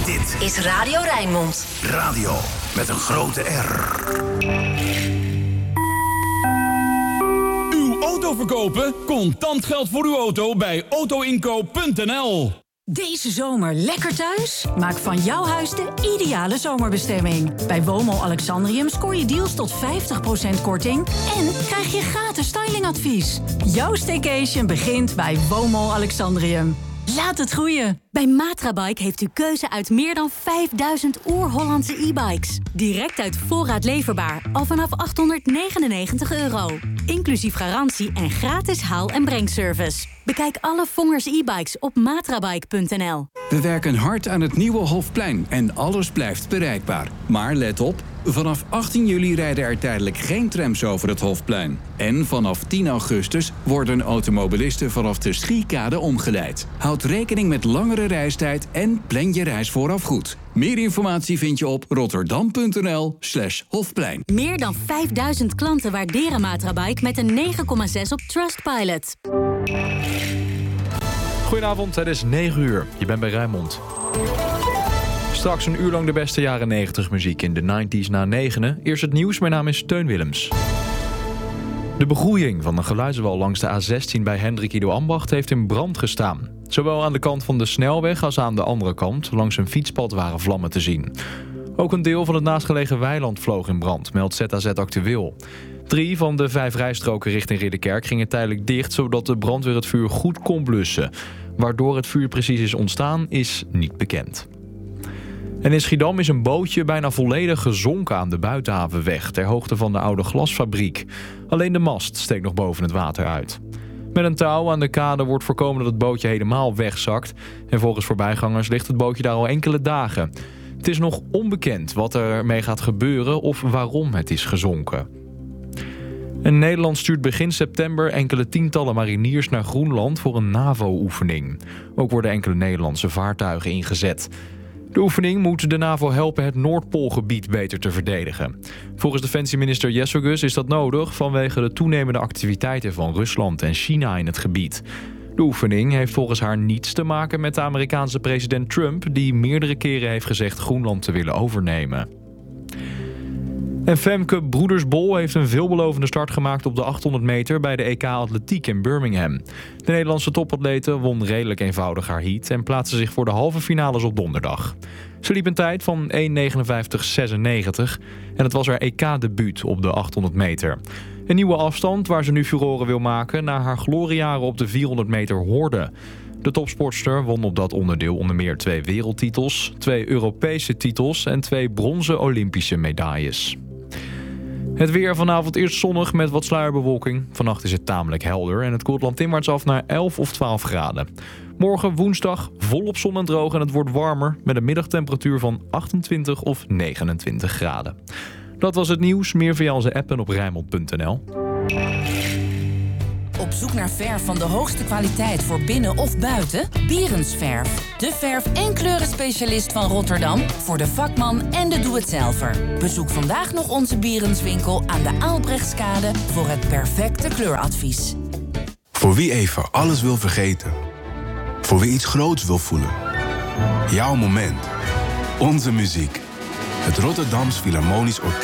Dit is Radio Rijnmond. Radio met een grote R. Uw auto verkopen? Contant geld voor uw auto bij autoinkoop.nl. Deze zomer lekker thuis? Maak van jouw huis de ideale zomerbestemming. Bij Woonmall Alexandrium scoor je deals tot 50% korting... en krijg je gratis stylingadvies. Jouw staycation begint bij Woonmall Alexandrium. Laat het groeien. Bij Matrabike heeft u keuze uit meer dan 5000 oer-Hollandse e-bikes. Direct uit voorraad leverbaar, al vanaf €899. Inclusief garantie en gratis haal- en brengservice. Bekijk alle Vongers e-bikes op matrabike.nl. We werken hard aan het nieuwe Hofplein en alles blijft bereikbaar. Maar let op, vanaf 18 juli rijden er tijdelijk geen trams over het Hofplein. En vanaf 10 augustus worden automobilisten vanaf de Schiekade omgeleid. Houd rekening met langere reistijd en plan je reis vooraf goed. Meer informatie vind je op rotterdam.nl/Hofplein. Meer dan 5000 klanten waarderen Matrabike met een 9,6 op Trustpilot. Goedenavond, het is 9 uur. Je bent bij Rijnmond. Straks een uur lang de beste jaren 90 muziek in de 90s na 9. Eerst het nieuws, mijn naam is Teun Willems. De begroeiing van een geluidswal langs de A16 bij Hendrik Ido Ambacht heeft in brand gestaan. Zowel aan de kant van de snelweg als aan de andere kant, langs een fietspad, waren vlammen te zien. Ook een deel van het naastgelegen weiland vloog in brand, meldt ZAZ Actueel. 3 van de 5 rijstroken richting Ridderkerk gingen tijdelijk dicht, zodat de brandweer het vuur goed kon blussen. Waardoor het vuur precies is ontstaan, is niet bekend. En in Schiedam is een bootje bijna volledig gezonken aan de Buitenhavenweg, ter hoogte van de oude glasfabriek. Alleen de mast steekt nog boven het water uit. Met een touw aan de kade wordt voorkomen dat het bootje helemaal wegzakt. En volgens voorbijgangers ligt het bootje daar al enkele dagen. Het is nog onbekend wat er ermee gaat gebeuren of waarom het is gezonken. En Nederland stuurt begin september enkele tientallen mariniers naar Groenland voor een NAVO-oefening. Ook worden enkele Nederlandse vaartuigen ingezet. De oefening moet de NAVO helpen het Noordpoolgebied beter te verdedigen. Volgens defensieminister Jessegus is dat nodig vanwege de toenemende activiteiten van Rusland en China in het gebied. De oefening heeft volgens haar niets te maken met de Amerikaanse president Trump, die meerdere keren heeft gezegd Groenland te willen overnemen. En Femke Broedersbol heeft een veelbelovende start gemaakt op de 800 meter bij de EK Atletiek in Birmingham. De Nederlandse topatlete won redelijk eenvoudig haar heat en plaatste zich voor de halve finales op donderdag. Ze liep een tijd van 1:59:96 en het was haar EK-debuut op de 800 meter. Een nieuwe afstand waar ze nu furoren wil maken na haar gloriejaren op de 400 meter horde. De topsportster won op dat onderdeel onder meer 2 wereldtitels, 2 Europese titels en 2 bronzen Olympische medailles. Het weer vanavond eerst zonnig met wat sluierbewolking. Vannacht is het tamelijk helder en het koelt landinwaarts af naar 11 of 12 graden. Morgen woensdag volop zon en droog en het wordt warmer met een middagtemperatuur van 28 of 29 graden. Dat was het nieuws. Meer via onze app en op Rijnmond.nl. Op zoek naar verf van de hoogste kwaliteit voor binnen of buiten? Bierensverf. De verf- en kleurenspecialist van Rotterdam voor de vakman en de doe-het-zelver. Bezoek vandaag nog onze Bierenswinkel aan de Aalbrechtskade voor het perfecte kleuradvies. Voor wie even alles wil vergeten. Voor wie iets groots wil voelen. Jouw moment. Onze muziek. Het Rotterdams Philharmonisch Orkest